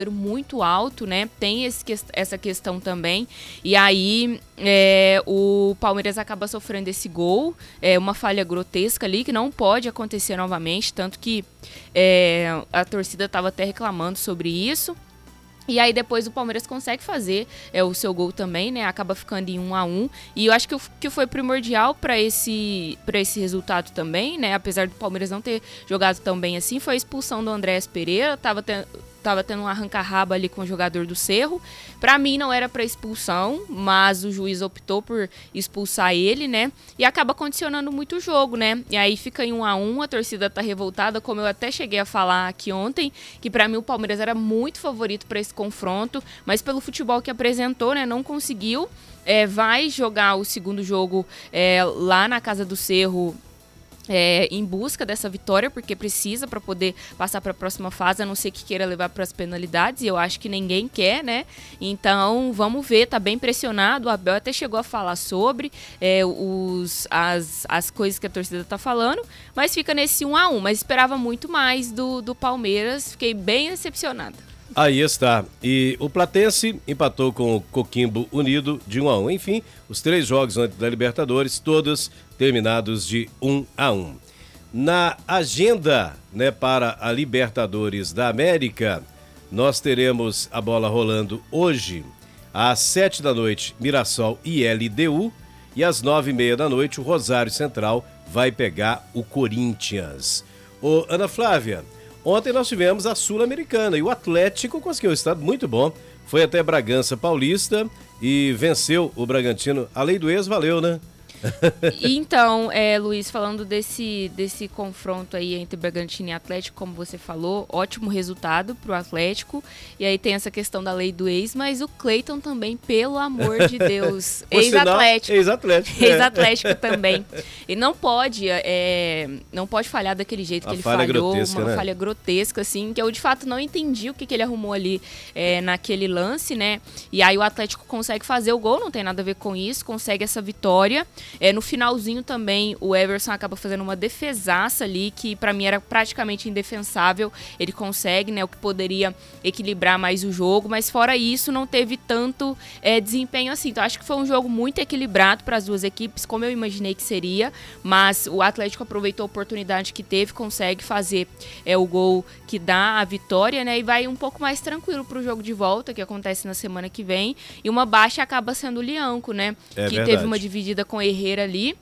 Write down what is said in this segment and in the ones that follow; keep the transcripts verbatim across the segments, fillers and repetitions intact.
muito alto, né? Tem esse, essa questão também. E aí é, o Palmeiras acaba sofrendo esse gol, é uma falha grotesca ali que não pode acontecer novamente, tanto que é, a torcida estava até reclamando sobre isso. E aí depois o Palmeiras consegue fazer é, o seu gol também, né? Acaba ficando em um a um. E eu acho que o que foi primordial para esse, para esse resultado também, né? Apesar do Palmeiras não ter jogado tão bem assim, foi a expulsão do Andrés Pereira. Tava tendo, tava tendo um arranca-raba ali com o jogador do Cerro. Para mim não era para expulsão, mas o juiz optou por expulsar ele, né? E acaba condicionando muito o jogo, né? E aí fica em um a um, a torcida tá revoltada, como eu até cheguei a falar aqui ontem, que para mim o Palmeiras era muito favorito para esse confronto, mas pelo futebol que apresentou, né, não conseguiu. É, vai jogar o segundo jogo é, lá na Casa do Cerro, É, em busca dessa vitória, porque precisa para poder passar para a próxima fase, a não ser que queira levar para as penalidades, e eu acho que ninguém quer, né? Então, vamos ver, tá bem pressionado, o Abel até chegou a falar sobre é, os, as, as coisas que a torcida tá falando, mas fica nesse um a um, mas esperava muito mais do, do Palmeiras, fiquei bem decepcionada. Aí está. E o Platense empatou com o Coquimbo Unido de um a um. Enfim, os três jogos antes da Libertadores, todos terminados de um a um. Na agenda, né, para a Libertadores da América, nós teremos a bola rolando hoje, às sete da noite, Mirassol e L D U, e às nove e meia da noite, o Rosário Central vai pegar o Corinthians. Ô, Ana Flávia, ontem nós tivemos a Sul-Americana e o Atlético conseguiu um estado muito bom. Foi até Bragança Paulista e venceu o Bragantino. A lei do ex valeu, né? Então, é, Luiz, falando desse, desse confronto aí entre Bragantino e Atlético, como você falou, ótimo resultado pro Atlético. E aí tem essa questão da lei do ex, mas o Cleiton também, pelo amor de Deus, ex-Atlético. Ex-Atlético. Ex-Atlético é. também. Ele não pode, é, não pode falhar daquele jeito que a ele falha falhou, grotesca, uma né? falha grotesca, assim, que eu de fato não entendi o que, que ele arrumou ali é, naquele lance, né? E aí o Atlético consegue fazer o gol, não tem nada a ver com isso, consegue essa vitória. É, no finalzinho também, o Everson acaba fazendo uma defesaça ali, que pra mim era praticamente indefensável. Ele consegue, né, o que poderia equilibrar mais o jogo, mas fora isso, não teve tanto é, desempenho assim. Então, acho que foi um jogo muito equilibrado para as duas equipes, como eu imaginei que seria, mas o Atlético aproveitou a oportunidade que teve, consegue fazer é, o gol que dá a vitória, né, e vai um pouco mais tranquilo pro jogo de volta, que acontece na semana que vem. E uma baixa acaba sendo o Lianco, né, é que verdade. Teve uma dividida com o Herrera ali.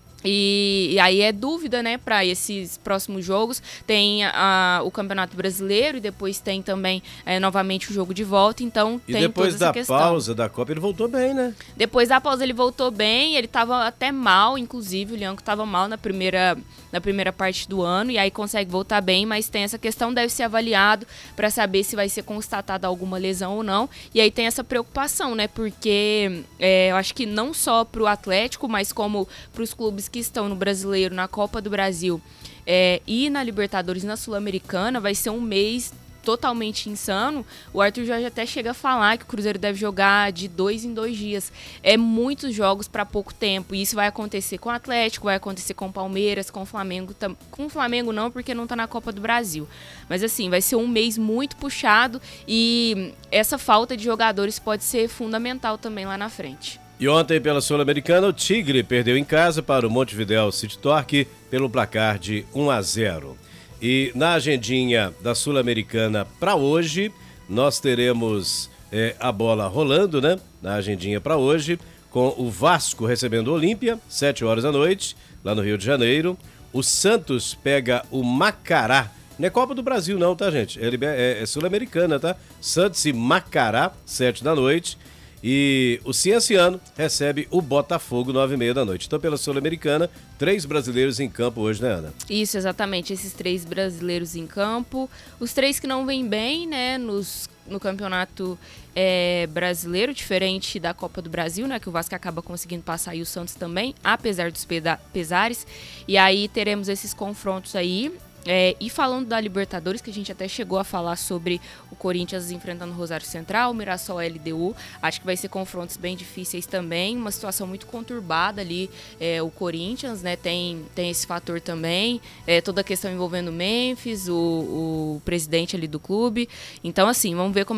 E, e aí é dúvida, né, para esses próximos jogos. Tem a, o Campeonato Brasileiro e depois tem também é, novamente o jogo de volta. Então e tem depois toda essa da questão. pausa da Copa ele voltou bem, né? Depois da pausa ele voltou bem. Ele tava até mal, inclusive o Lianco tava mal na primeira, na primeira parte do ano. E aí consegue voltar bem, mas tem essa questão, deve ser avaliado para saber se vai ser constatada alguma lesão ou não. E aí tem essa preocupação, né, porque é, eu acho que não só pro Atlético, mas como pros clubes que estão no Brasileiro, na Copa do Brasil é, e na Libertadores, na Sul-Americana, vai ser um mês totalmente insano. O Arthur Jorge até chega a falar que o Cruzeiro deve jogar de dois em dois dias. É muitos jogos para pouco tempo. E isso vai acontecer com o Atlético, vai acontecer com o Palmeiras, com o Flamengo. Com o Flamengo não, porque não tá na Copa do Brasil. Mas assim, vai ser um mês muito puxado e essa falta de jogadores pode ser fundamental também lá na frente. E ontem, pela Sul-Americana, o Tigre perdeu em casa para o Montevidéu City Torque pelo placar de um a zero. E na agendinha da Sul-Americana para hoje, nós teremos é, a bola rolando, né? Na agendinha para hoje, com o Vasco recebendo o Olímpia, sete horas da noite, lá no Rio de Janeiro. O Santos pega o Macará. Não é Copa do Brasil não, tá, gente? É, é, é Sul-Americana, tá? Santos e Macará, sete da noite. E o Cienciano recebe o Botafogo, nove e meia da noite. Então, pela Sul-Americana, três brasileiros em campo hoje, né, Ana? Isso, exatamente. Esses três brasileiros em campo. Os três que não vêm bem, né, nos, no campeonato é, brasileiro, diferente da Copa do Brasil, né, que o Vasco acaba conseguindo passar e o Santos também, apesar dos pesares. E aí teremos esses confrontos aí. É, e falando da Libertadores, que a gente até chegou a falar sobre o Corinthians enfrentando o Rosário Central, o Mirassol L D U, acho que vai ser confrontos bem difíceis também, uma situação muito conturbada ali, é, o Corinthians, né, tem, tem esse fator também, é, toda a questão envolvendo o Memphis, o, o presidente ali do clube, então assim, vamos ver como